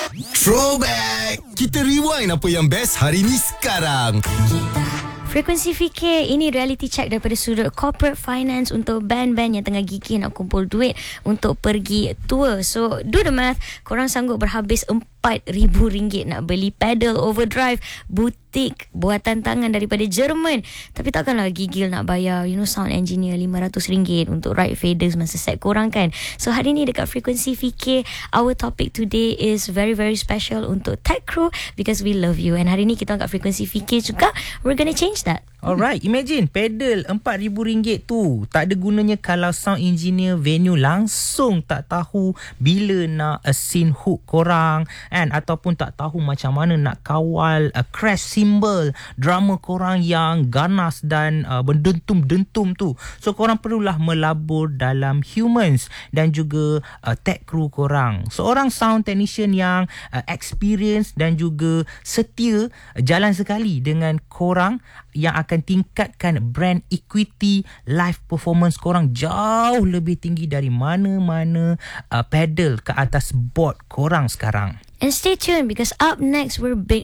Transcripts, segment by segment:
Throwback. Kita rewind apa yang best hari ni sekarang. Frekuensi fikir, ini reality check daripada sudut corporate finance untuk band-band yang tengah gigih nak kumpul duit untuk pergi tour. So, do the math. Korang sanggup berhabis RM4,000 nak beli pedal overdrive butik buatan tangan daripada Jerman. Tapi takkanlah gigil nak bayar, sound engineer RM500 untuk ride faders masa set korang kan. So, hari ni dekat Frekuensi Fikir, our topic today is very, very special untuk Tech Crew because we love you. And hari ni kita kat Frekuensi Fikir juga, we're gonna change that. Alright, imagine pedal RM4,000 tu tak ada gunanya kalau sound engineer venue langsung tak tahu bila nak scene hook korang kan, ataupun tak tahu macam mana nak kawal crash cymbal drama korang yang ganas dan berdentum-dentum tu. So korang perlulah melabur dalam humans dan juga tech crew korang. Seorang sound technician yang experience dan juga setia jalan sekali dengan korang yang akan tingkatkan brand equity live performance korang jauh lebih tinggi dari mana-mana pedal ke atas board korang sekarang. And stay tuned because up next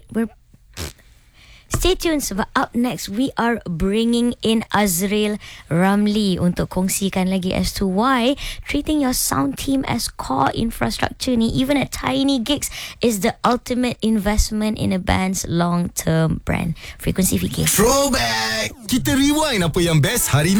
Stay tuned sebab up next we are bringing in Azril Ramli untuk kongsikan lagi as to why treating your sound team as core infrastructure ni, even at tiny gigs, is the ultimate investment in a band's long-term brand. Frekuensi Fikir. Throwback. Kita rewind apa yang best hari ni.